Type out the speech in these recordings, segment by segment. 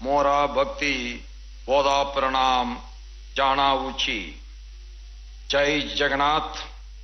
Mora Bhakti Boda Pranam Jana Uchi. Jai Jagannath.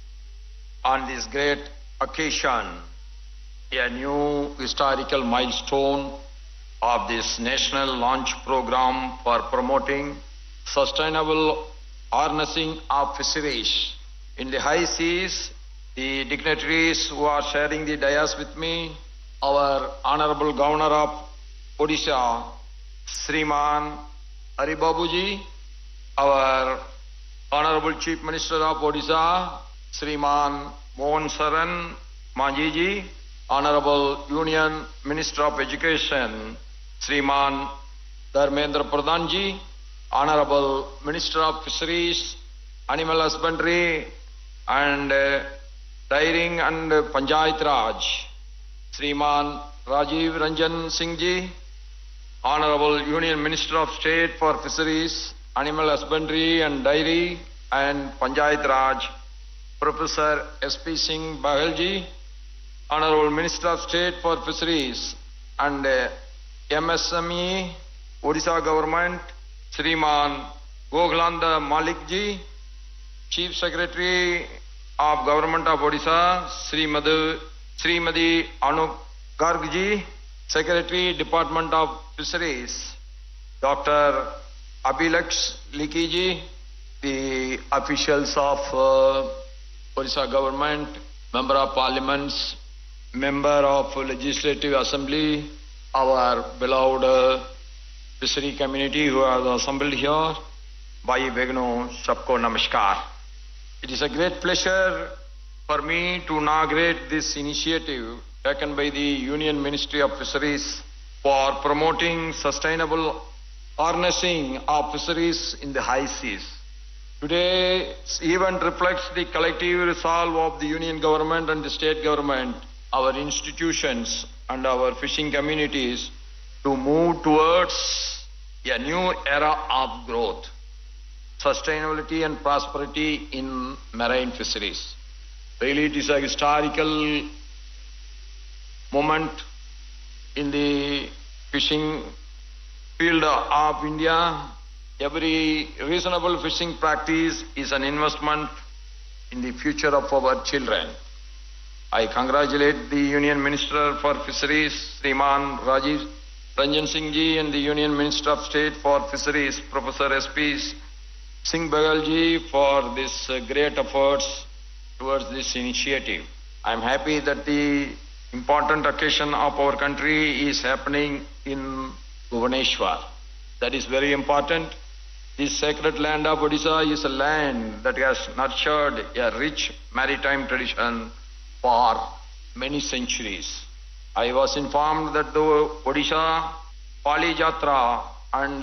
On this great occasion, a new historical milestone of this national launch program for promoting sustainable harnessing of fisheries. In the high seas, the dignitaries who are sharing the dais with me, our Honorable Governor of Odisha, Sriman Haribabuji, our Honorable Chief Minister of Odisha, Sriman Mohan Saran Manjiji, Honorable Union Minister of Education, Sriman Dharmendra Pradhanji, Honorable Minister of Fisheries, Animal Husbandry and Dairying and Panchayat Raj, Sriman Rajiv Ranjan Singhji, Honorable Union Minister of State for Fisheries, Animal Husbandry and Dairy and Panchayat Raj, Professor S.P. Singh Bahalji, Honorable Minister of State for Fisheries and MSME, Odisha Government, Sriman Goghlanda Malikji, Chief Secretary of Government of Odisha, Srimadi Anu Gargji, Secretary Department of Fisheries, Dr. Abhilaksh Likiji, the officials of Odisha Government, Member of Parliaments, Member of Legislative Assembly, our beloved fishery community who are assembled here, Bhai Begno, Sabko Namaskar. It is a great pleasure for me to inaugurate this initiative taken by the Union Ministry of Fisheries for promoting sustainable harnessing of fisheries in the high seas. Today's event reflects the collective resolve of the Union Government and the State Government, our institutions and our fishing communities to move towards a new era of growth, sustainability and prosperity in marine fisheries. Really, it is a historical moment in the fishing field of India. Every reasonable fishing practice is an investment in the future of our children. I congratulate the Union Minister for Fisheries, Sriman Rajiv Ranjan Singhji, and the Union Minister of State for Fisheries, Professor S.P. Singh Bagalji, for this great efforts towards this initiative. I am happy that the important occasion of our country is happening in Bhubaneswar. That is very important. This sacred land of Odisha is a land that has nurtured a rich maritime tradition for many centuries. I was informed that the Odisha Pali Jatra and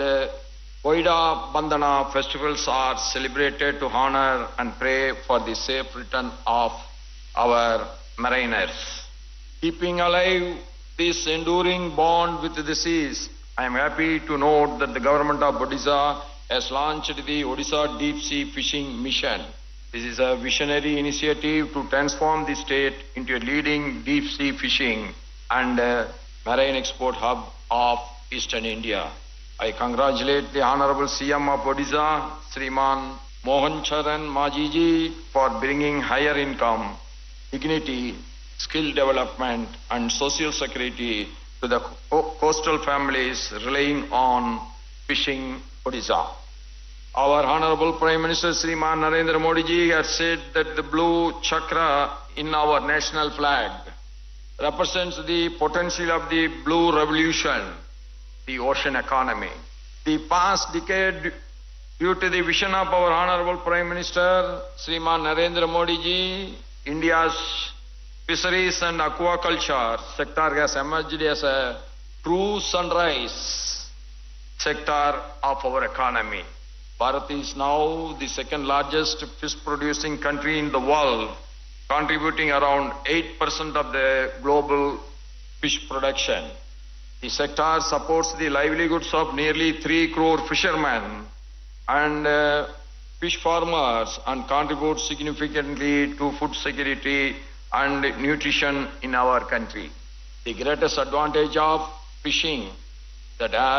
Oida Bandhana festivals are celebrated to honor and pray for the safe return of our mariners. Keeping alive this enduring bond with the seas, I am happy to note that the government of Odisha has launched the Odisha Deep Sea Fishing Mission. This is a visionary initiative to transform the state into a leading deep sea fishing and marine export hub of Eastern India. I congratulate the Honorable CM of Odisha, Sriman Mohan Charan Majiji, for bringing higher income, dignity, skill development and social security to the coastal families relying on fishing Odisha. Our Honorable Prime Minister Sriman Narendra Modi ji has said that the blue chakra in our national flag represents the potential of the blue revolution, the ocean economy. The past decade, due to the vision of our Honorable Prime Minister Sriman Narendra Modi ji, India's fisheries and aquaculture sector has emerged as a true sunrise sector of our economy. Bharat is now the second largest fish producing country in the world, contributing around 8% of the global fish production. The sector supports the livelihoods of nearly 3 crore fishermen and fish farmers and contributes significantly to food security and nutrition in our country. The greatest advantage of fishing that